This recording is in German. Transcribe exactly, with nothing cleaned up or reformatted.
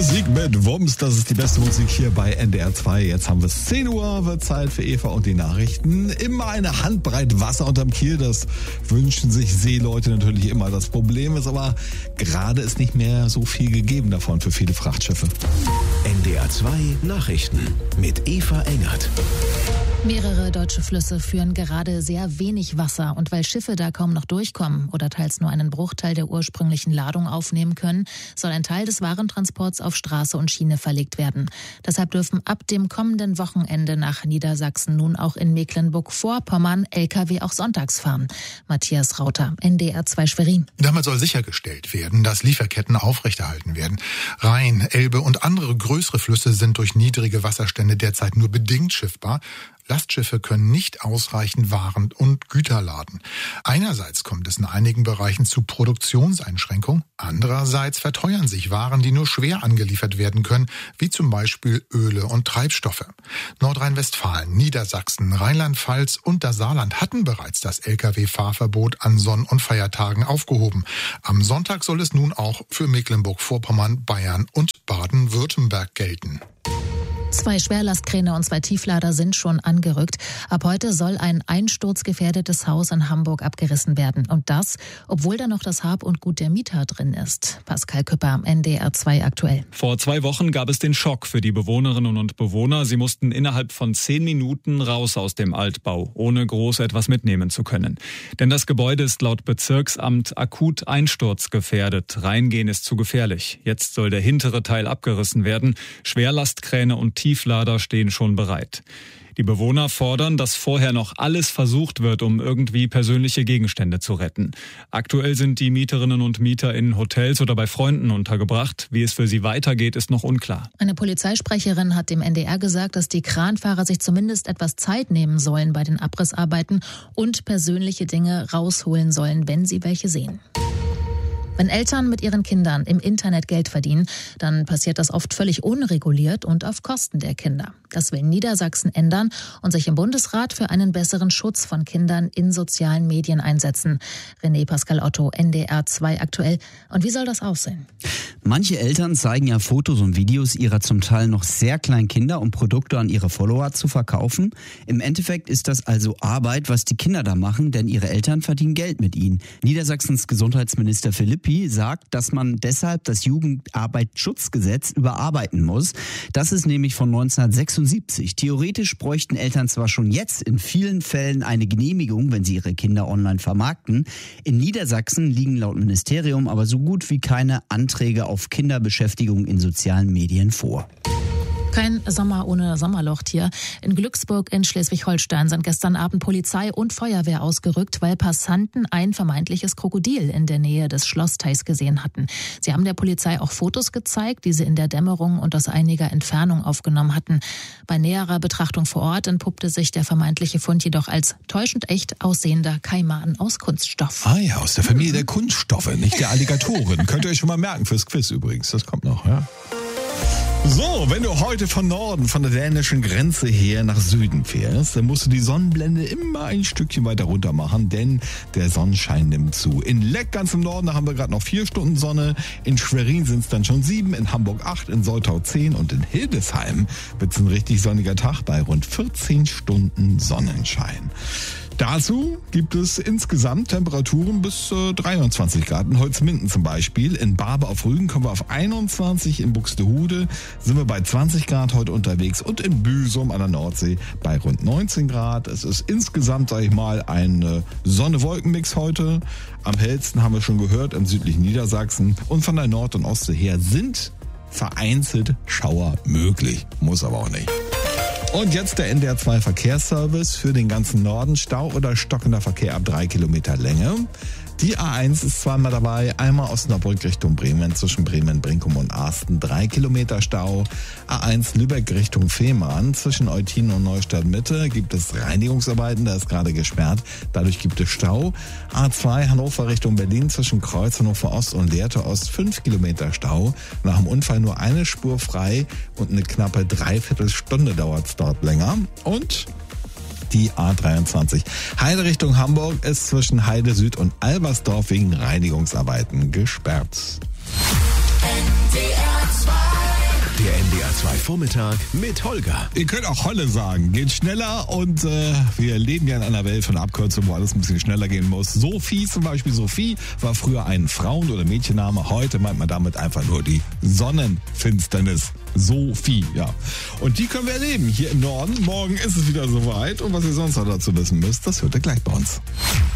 Musik mit Wumms, das ist die beste Musik hier bei N D R zwei. Jetzt haben wir es zehn Uhr, wird Zeit für Eva und die Nachrichten. Immer eine Handbreit Wasser unterm Kiel, das wünschen sich Seeleute natürlich immer. Das Problem ist aber, gerade ist nicht mehr so viel gegeben davon für viele Frachtschiffe. N D R zwei Nachrichten mit Eva Engert. Mehrere deutsche Flüsse führen gerade sehr wenig Wasser und weil Schiffe da kaum noch durchkommen oder teils nur einen Bruchteil der ursprünglichen Ladung aufnehmen können, soll ein Teil des Warentransports auf Straße und Schiene verlegt werden. Deshalb dürfen ab dem kommenden Wochenende nach Niedersachsen nun auch in Mecklenburg-Vorpommern L K W auch sonntags fahren. Matthias Rauter, N D R zwei Schwerin. Damit soll sichergestellt werden, dass Lieferketten aufrechterhalten werden. Rhein, Elbe und andere größere Flüsse sind durch niedrige Wasserstände derzeit nur bedingt schiffbar. Lastschiffe können nicht ausreichend Waren und Güter laden. Einerseits kommt es in einigen Bereichen zu Produktionseinschränkungen, andererseits verteuern sich Waren, die nur schwer angeliefert werden können, wie zum Beispiel Öle und Treibstoffe. Nordrhein-Westfalen, Niedersachsen, Rheinland-Pfalz und das Saarland hatten bereits das L K W-Fahrverbot an Sonn- und Feiertagen aufgehoben. Am Sonntag soll es nun auch für Mecklenburg-Vorpommern, Bayern und Baden-Württemberg gelten. Zwei Schwerlastkräne und zwei Tieflader sind schon angerückt. Ab heute soll ein einsturzgefährdetes Haus in Hamburg abgerissen werden. Und das, obwohl da noch das Hab und Gut der Mieter drin ist. Pascal Küpper, N D R zwei aktuell. Vor zwei Wochen gab es den Schock für die Bewohnerinnen und Bewohner. Sie mussten innerhalb von zehn Minuten raus aus dem Altbau, ohne groß etwas mitnehmen zu können. Denn das Gebäude ist laut Bezirksamt akut einsturzgefährdet. Reingehen ist zu gefährlich. Jetzt soll der hintere Teil abgerissen werden. Schwerlastkräne und Tieflader stehen schon bereit. Die Bewohner fordern, dass vorher noch alles versucht wird, um irgendwie persönliche Gegenstände zu retten. Aktuell sind die Mieterinnen und Mieter in Hotels oder bei Freunden untergebracht. Wie es für sie weitergeht, ist noch unklar. Eine Polizeisprecherin hat dem N D R gesagt, dass die Kranfahrer sich zumindest etwas Zeit nehmen sollen bei den Abrissarbeiten und persönliche Dinge rausholen sollen, wenn sie welche sehen. Wenn Eltern mit ihren Kindern im Internet Geld verdienen, dann passiert das oft völlig unreguliert und auf Kosten der Kinder. Das will Niedersachsen ändern und sich im Bundesrat für einen besseren Schutz von Kindern in sozialen Medien einsetzen. René Pascal Otto, N D R zwei aktuell. Und wie soll das aussehen? Manche Eltern zeigen ja Fotos und Videos ihrer zum Teil noch sehr kleinen Kinder, um Produkte an ihre Follower zu verkaufen. Im Endeffekt ist das also Arbeit, was die Kinder da machen, denn ihre Eltern verdienen Geld mit ihnen. Niedersachsens Gesundheitsminister Philippi sagt, dass man deshalb das Jugendarbeitsschutzgesetz überarbeiten muss. Das ist nämlich von neunzehnhundertsechsundsiebzig. Theoretisch bräuchten Eltern zwar schon jetzt in vielen Fällen eine Genehmigung, wenn sie ihre Kinder online vermarkten. In Niedersachsen liegen laut Ministerium aber so gut wie keine Anträge auf Kinderbeschäftigung in sozialen Medien vor. Kein Sommer ohne Sommerloch hier. In Glücksburg in Schleswig-Holstein sind gestern Abend Polizei und Feuerwehr ausgerückt, weil Passanten ein vermeintliches Krokodil in der Nähe des Schlossteichs gesehen hatten. Sie haben der Polizei auch Fotos gezeigt, die sie in der Dämmerung und aus einiger Entfernung aufgenommen hatten. Bei näherer Betrachtung vor Ort entpuppte sich der vermeintliche Fund jedoch als täuschend echt aussehender Kaiman aus Kunststoff. Ah ja, aus der Familie der Kunststoffe, nicht der Alligatoren. Könnt ihr euch schon mal merken fürs Quiz übrigens, das kommt noch, ja. So, wenn du heute von Norden, von der dänischen Grenze her nach Süden fährst, dann musst du die Sonnenblende immer ein Stückchen weiter runter machen, denn der Sonnenschein nimmt zu. In Leck ganz im Norden, da haben wir gerade noch vier Stunden Sonne, in Schwerin sind es dann schon sieben, in Hamburg acht, in Soltau zehn und in Hildesheim wird es ein richtig sonniger Tag bei rund vierzehn Stunden Sonnenschein. Dazu gibt es insgesamt Temperaturen bis äh, dreiundzwanzig Grad. In Holzminden zum Beispiel. In Barbe auf Rügen kommen wir auf einundzwanzig. In Buxtehude sind wir bei zwanzig Grad heute unterwegs. Und in Büsum an der Nordsee bei rund neunzehn Grad. Es ist insgesamt, sag ich mal, ein äh, Sonne-Wolken-Mix heute. Am hellsten haben wir schon gehört im südlichen Niedersachsen. Und von der Nord- und Ostsee her sind vereinzelt Schauer möglich. Muss aber auch nicht. Und jetzt der N D R zwei Verkehrsservice für den ganzen Norden. Stau oder stockender Verkehr ab drei Kilometer Länge. Die A eins ist zweimal dabei, einmal Osnabrück Richtung Bremen, zwischen Bremen, Brinkum und Arsten, drei Kilometer Stau. A eins Lübeck Richtung Fehmarn, zwischen Eutin und Neustadt Mitte gibt es Reinigungsarbeiten, da ist gerade gesperrt, dadurch gibt es Stau. A zwei Hannover Richtung Berlin, zwischen Kreuz Hannover Ost und Lehrte Ost, fünf Kilometer Stau. Nach dem Unfall nur eine Spur frei und eine knappe Dreiviertelstunde dauert es dort länger. Und die A dreiundzwanzig Heide Richtung Hamburg ist zwischen Heide Süd und Albersdorf wegen Reinigungsarbeiten gesperrt. N D R zwei Vormittag mit Holger. Ihr könnt auch Holle sagen. Geht schneller und äh, wir leben ja in einer Welt von Abkürzungen, wo alles ein bisschen schneller gehen muss. Sophie zum Beispiel. Sophie war früher ein Frauen- oder Mädchenname. Heute meint man damit einfach nur die Sonnenfinsternis. Sophie, ja. Und die können wir erleben hier im Norden. Morgen ist es wieder soweit. Und was ihr sonst noch dazu wissen müsst, das hört ihr gleich bei uns.